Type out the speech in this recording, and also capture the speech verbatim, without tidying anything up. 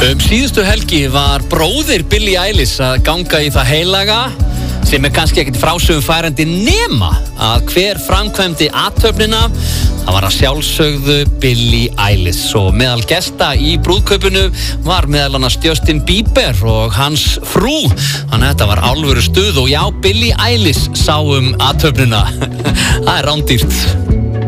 Um síðustu helgi var bróðir Billie Eilish að ganga í það heilaga sem er kannski ekkert frásögum færandi nema að hver framkvæmdi athöfnina. Það var að sjálfsögðu Billie Eilish og meðal gesta í brúðkaupinu var meðal annars Justin Bieber og hans frú. Þannig að þetta var alvöru stuð og já, Billie Eilish sá um athöfnina. Það er rándýrt.